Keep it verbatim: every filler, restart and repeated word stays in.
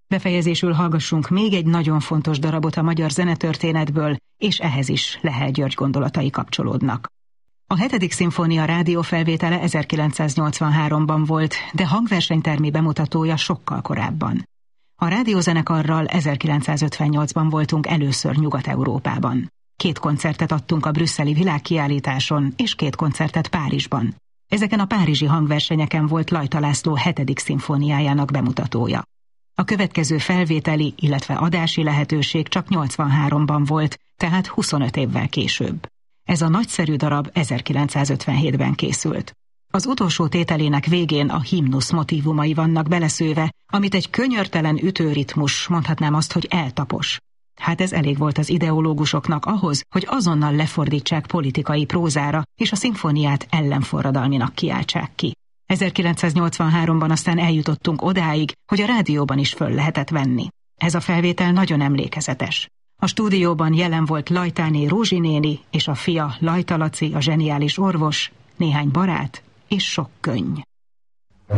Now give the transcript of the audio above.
Befejezésül hallgassunk még egy nagyon fontos darabot a magyar zenetörténetből, és ehhez is Lehel György gondolatai kapcsolódnak. A hetedik szimfónia rádiófelvétele ezerkilencszáznyolcvanháromban volt, de hangversenytermi bemutatója sokkal korábban. A rádiózenekarral ezerkilencszázötvennyolcban voltunk először Nyugat-Európában. Két koncertet adtunk a brüsszeli világkiállításon, és két koncertet Párizsban. Ezeken a párizsi hangversenyeken volt Lajta László hetedik szimfóniájának bemutatója. A következő felvételi, illetve adási lehetőség csak nyolcvanháromban volt, tehát huszonöt évvel később. Ez a nagyszerű darab ezerkilencszázötvenhétben készült. Az utolsó tételének végén a himnusz motívumai vannak beleszőve, amit egy könyörtelen ütőritmus, mondhatnám azt, hogy eltapos. Hát ez elég volt az ideológusoknak ahhoz, hogy azonnal lefordítsák politikai prózára, és a szimfóniát ellenforradalminak kiáltsák ki. ezerkilencszáznyolcvanháromban aztán eljutottunk odáig, hogy a rádióban is föl lehetett venni. Ez a felvétel nagyon emlékezetes. A stúdióban jelen volt Lajtáné Rózsi néni és a fia Lajta Laci, a zseniális orvos, néhány barát és sok könny.